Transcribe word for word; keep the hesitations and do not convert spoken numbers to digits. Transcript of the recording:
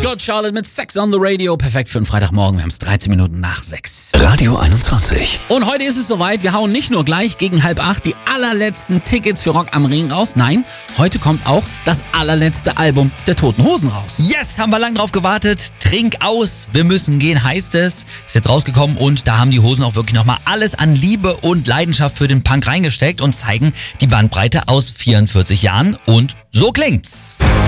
Gott, Charlotte mit Sex on the Radio. Perfekt für einen Freitagmorgen. Wir haben es dreizehn Minuten nach sechs. Radio einundzwanzig. Und heute ist es soweit. Wir hauen nicht nur gleich gegen halb acht die allerletzten Tickets für Rock am Ring raus. Nein, heute kommt auch das allerletzte Album der Toten Hosen raus. Yes, haben wir lang drauf gewartet. Trink aus, wir müssen gehen, heißt es. Ist jetzt rausgekommen und da haben die Hosen auch wirklich nochmal alles an Liebe und Leidenschaft für den Punk reingesteckt und zeigen die Bandbreite aus vierundvierzig Jahren und so klingt's.